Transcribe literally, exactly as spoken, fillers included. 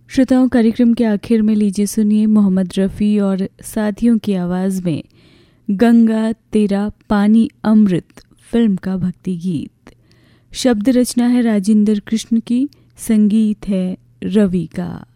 श्रोताओं, कार्यक्रम के आखिर में लीजिए सुनिए मोहम्मद रफ़ी और साथियों की आवाज़ में गंगा तेरा पानी अमृत फिल्म का भक्ति गीत। शब्द रचना है राजेंद्र कृष्ण की, संगीत है रवि का।